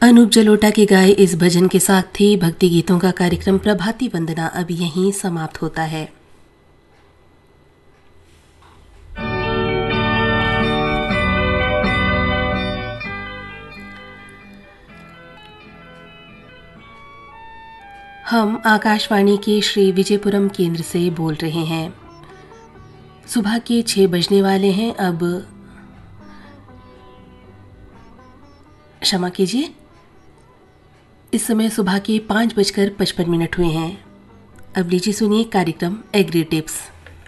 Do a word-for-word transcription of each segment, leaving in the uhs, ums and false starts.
अनूप जलोटा की गाए इस भजन के साथ ही भक्ति गीतों का कार्यक्रम प्रभाती वंदना अब यहीं समाप्त होता है। हम आकाशवाणी के श्री विजयपुरम केंद्र से बोल रहे हैं। सुबह के छः बजने वाले हैं। अब क्षमा कीजिए, इस समय सुबह के पाँच बजकर पचपन मिनट हुए हैं। अब लीजिए सुनिए कार्यक्रम एग्री टिप्स।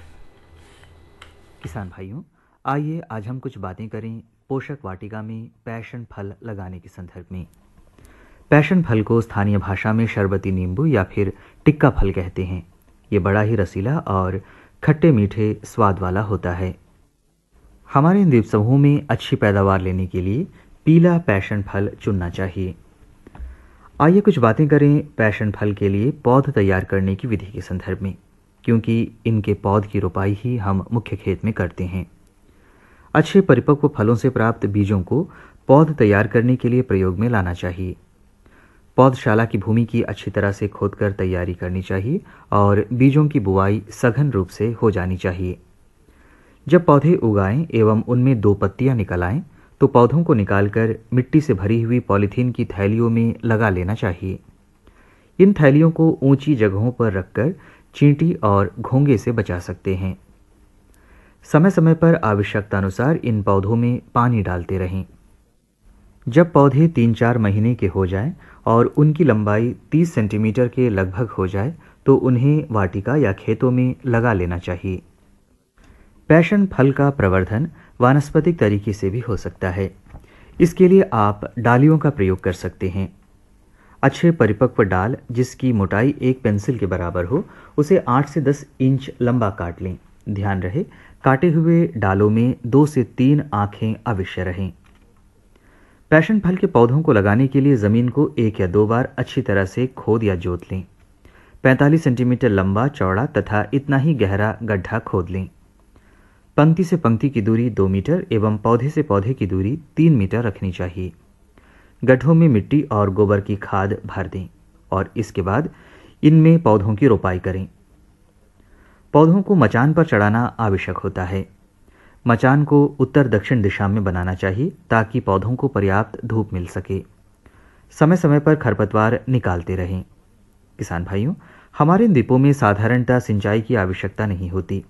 किसान भाइयों, आइए आज हम कुछ बातें करें पोषक वाटिका में पैशन फल लगाने के संदर्भ में। पैशन फल को स्थानीय भाषा में शरबती नींबू या फिर टिक्का फल कहते हैं। ये बड़ा ही रसीला और खट्टे मीठे स्वाद वाला होता है। हमारे द्वीप समूह में अच्छी पैदावार लेने के लिए पीला पैशन फल चुनना चाहिए। आइए कुछ बातें करें पैशन फल के लिए पौध तैयार करने की विधि के संदर्भ में, क्योंकि इनके पौध की रोपाई ही हम मुख्य खेत में करते हैं। अच्छे परिपक्व फलों से प्राप्त बीजों को पौध तैयार करने के लिए प्रयोग में लाना चाहिए। पौधशाला की भूमि की अच्छी तरह से खोदकर तैयारी करनी चाहिए और बीजों की बुआई सघन रूप से हो जानी चाहिए। जब पौधे उगाएं एवं उनमें दो पत्तियां निकल आएं, तो पौधों को निकालकर मिट्टी से भरी हुई पॉलीथीन की थैलियों में लगा लेना चाहिए। इन थैलियों को ऊंची जगहों पर रखकर चींटी और घोंघे से बचा सकते हैं। समय समय पर आवश्यकतानुसार इन पौधों में पानी डालते रहें। जब पौधे तीन चार महीने के हो जाएं और उनकी लंबाई तीस सेंटीमीटर के लगभग हो जाए, तो उन्हें वाटिका या खेतों में लगा लेना चाहिए। पैशन फल का प्रवर्धन वानस्पतिक तरीके से भी हो सकता है। इसके लिए आप डालियों का प्रयोग कर सकते हैं। अच्छे परिपक्व डाल जिसकी मोटाई एक पेंसिल के बराबर हो, उसे आठ से दस इंच लंबा काट लें। ध्यान रहे, काटे हुए डालों में दो से तीन आंखें अवश्य रहें। पैशन फल के पौधों को लगाने के लिए ज़मीन को एक या दो बार अच्छी तरह से खोद या जोत लें। पैंतालीस सेंटीमीटर लंबा चौड़ा तथा इतना ही गहरा गड्ढा खोद लें। पंक्ति से पंक्ति की दूरी दो मीटर एवं पौधे से पौधे की दूरी तीन मीटर रखनी चाहिए। गड्ढों में मिट्टी और गोबर की खाद भर दें और इसके बाद इनमें पौधों की रोपाई करें। पौधों को मचान पर चढ़ाना आवश्यक होता है। मचान को उत्तर दक्षिण दिशा में बनाना चाहिए ताकि पौधों को पर्याप्त धूप मिल सके। समय समय पर खरपतवार निकालते रहें। किसान भाइयों, हमारे द्वीपों में साधारणतः सिंचाई की आवश्यकता नहीं होती।